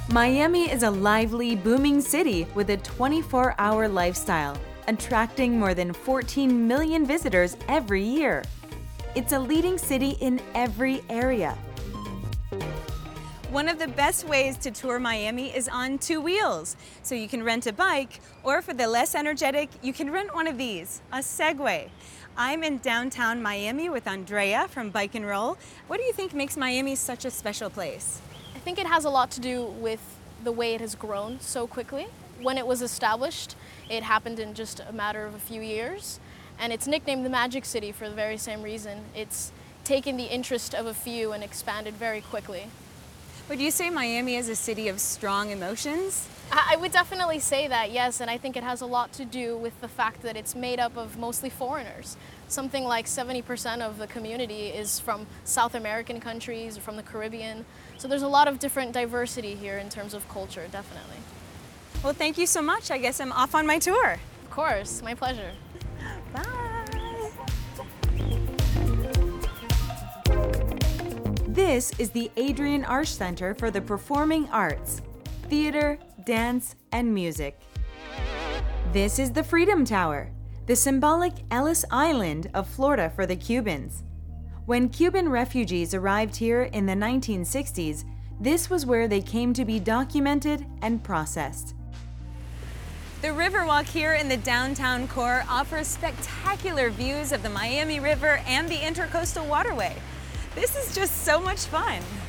Miami is a lively, booming city with a 24-hour lifestyle, attracting more than 14 million visitors every year. It's a leading city in every area. One of the best ways to tour Miami is on two wheels. So you can rent a bike, or for the less energetic, you can rent one of these, a Segway. I'm in downtown Miami with Andrea from Bike and Roll. What do you think makes Miami such a special place? I think it has a lot to do with the way it has grown so quickly. When it was established, it happened in just a matter of a few years, and it's nicknamed the Magic City for the very same reason. It's taken the interest of a few and expanded very quickly. Would you say Miami is a city of strong emotions? I would definitely say that, yes, and I think it has a lot to do with the fact that it's made up of mostly foreigners. Something like 70% of the community is from South American countries, or from the Caribbean. So there's a lot of different diversity here in terms of culture, definitely. Well, thank you so much. I guess I'm off on my tour. Of course, my pleasure. Bye. This is the Adrienne Arsht Center for the Performing Arts, Theater, Dance, and Music. This is the Freedom Tower, the symbolic Ellis Island of Florida for the Cubans. When Cuban refugees arrived here in the 1960s, this was where they came to be documented and processed. The Riverwalk here in the downtown core offers spectacular views of the Miami River and the Intercoastal Waterway. This is just so much fun.